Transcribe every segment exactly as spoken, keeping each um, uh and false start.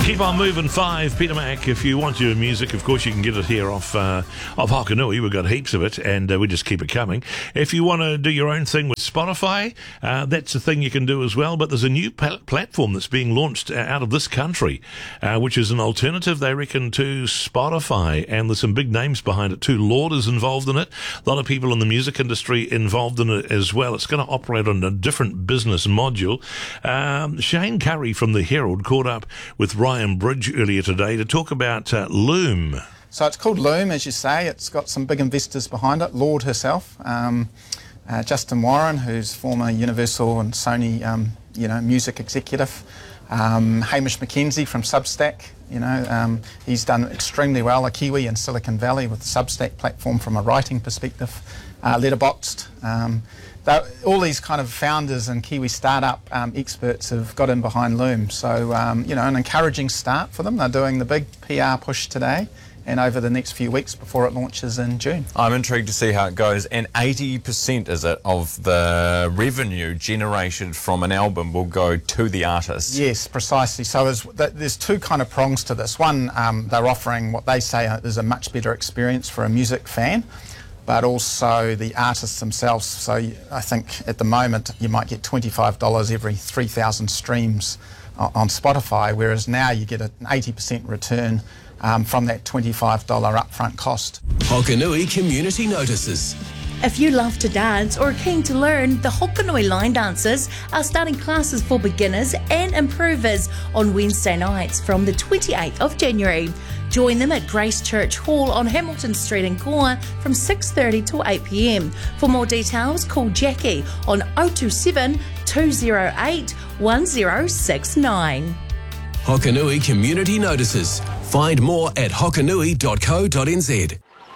Keep on moving five, Peter Mac. If you want your music, of course, you can get it here off uh, off Hokanui. We've got heaps of it, and uh, we just keep it coming. If you want to do your own thing with Spotify, uh, that's a thing you can do as well. But there's a new pl- platform that's being launched uh, out of this country, uh, which is an alternative, they reckon, to Spotify. And there's some big names behind it too. Lord is involved in it. A lot of people in the music industry involved in it as well. It's going to operate on a different business module. Um, Shane Curry from the Herald caught up with Ryan Bridge earlier today to talk about uh, Loom. So it's called Loom, as you say. It's got some big investors behind it. Lord herself, um, uh, Justin Warren, who's former Universal and Sony, um, you know, music executive. Um, Hamish McKenzie from Substack. You know, um, he's done extremely well. A Kiwi in Silicon Valley with the Substack platform from a writing perspective. Uh, Letterboxd. Um, all these kind of founders and Kiwi startup um, experts have got in behind Loom. So, um, you know, an encouraging start for them. They're doing the big P R push today and over the next few weeks before it launches in June. I'm intrigued to see how it goes. And eighty percent, is it, of the revenue generated from an album will go to the artist? Yes, precisely. So there's, there's two kind of prongs to this. One, um, they're offering what they say is a much better experience for a music fan, but also the artists themselves. So I think at the moment you might get twenty-five dollars every three thousand streams on Spotify, whereas now you get an eighty percent return um, from that twenty-five dollars upfront cost. Hokanui Community Notices. If you love to dance or are keen to learn, the Hokanui Line Dancers are starting classes for beginners and improvers on Wednesday nights from the twenty-eighth of January. Join them at Grace Church Hall on Hamilton Street in Kaua from six thirty to eight p m. For more details, call Jackie on oh two seven, two oh eight, one oh six nine. Hokanui Community Notices. Find more at hokanui dot co dot n z.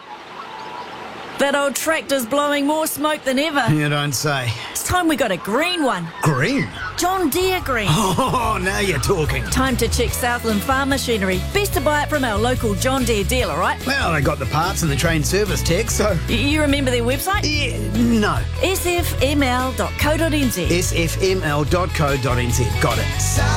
That old tractor's blowing more smoke than ever. You don't say. It's time we got a green one. Green? John Deere green. Oh, now you're talking. Time to check Southland Farm Machinery. Best to buy it from our local John Deere dealer, right? Well, they got the parts and the trained service tech, so... Y- you remember their website? Yeah, no. s f m l dot co dot n z. s f m l dot co dot n z. Got it.